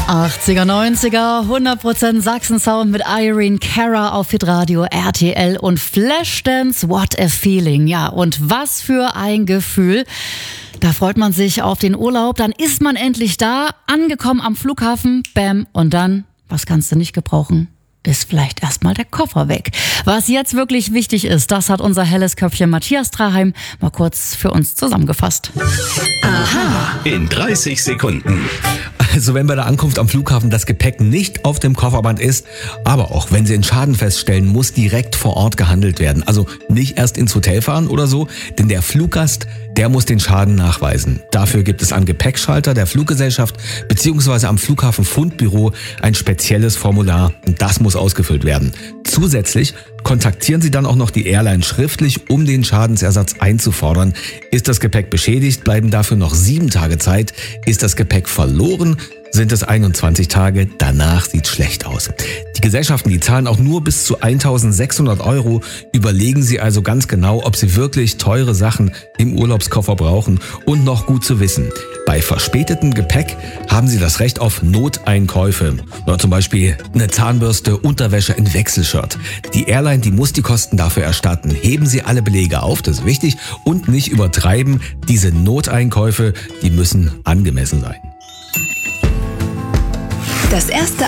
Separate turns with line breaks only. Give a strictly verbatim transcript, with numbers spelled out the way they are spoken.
achtziger, neunziger, hundert Prozent Sachsen-Sound mit Irene Cara auf Hitradio R T L und Flashdance, what a feeling. Ja, und was für ein Gefühl. Da freut man sich auf den Urlaub, dann ist man endlich da, angekommen am Flughafen, bam, und dann, was kannst du nicht gebrauchen? Ist vielleicht erstmal der Koffer weg. Was jetzt wirklich wichtig ist, das hat unser helles Köpfchen Matthias Traheim mal kurz für uns zusammengefasst.
Aha. In dreißig Sekunden.
Also wenn bei der Ankunft am Flughafen das Gepäck nicht auf dem Kofferband ist, aber auch wenn Sie einen Schaden feststellen, muss direkt vor Ort gehandelt werden. Also nicht erst ins Hotel fahren oder so, denn der Fluggast, der muss den Schaden nachweisen. Dafür gibt es am Gepäckschalter der Fluggesellschaft bzw. am Flughafen Fundbüro ein spezielles Formular und das muss ausgefüllt werden. Zusätzlich kontaktieren Sie dann auch noch die Airline schriftlich, um den Schadensersatz einzufordern. Ist das Gepäck beschädigt, bleiben dafür noch sieben Tage Zeit. Ist das Gepäck verloren, sind es einundzwanzig Tage. Danach sieht's schlecht aus. Die Gesellschaften, die zahlen auch nur bis zu eintausendsechshundert Euro. Überlegen Sie also ganz genau, ob Sie wirklich teure Sachen im Urlaubskoffer brauchen. Und noch gut zu wissen, bei verspätetem Gepäck haben Sie das Recht auf Noteinkäufe. Oder zum Beispiel eine Zahnbürste, Unterwäsche, ein Wechselshirt. Die Airline, die muss die Kosten dafür erstatten. Heben Sie alle Belege auf, das ist wichtig. Und nicht übertreiben. Diese Noteinkäufe, die müssen angemessen sein.
Das erste